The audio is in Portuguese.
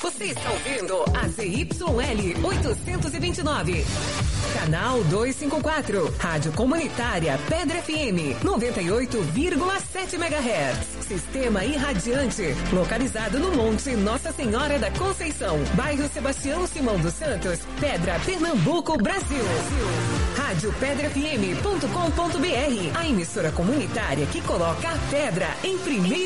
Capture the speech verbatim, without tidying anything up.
Você está ouvindo a Z Y L oitocentos e vinte e nove. Canal duzentos e cinquenta e quatro. Rádio Comunitária Pedra F M noventa e oito vírgula sete megahertz. Sistema irradiante. Localizado no Monte Nossa Senhora da Conceição. Bairro Sebastião Simão dos Santos. Pedra, Pernambuco, Brasil. Rádio pedra f m ponto com ponto b r. A emissora comunitária que coloca a pedra em primeiro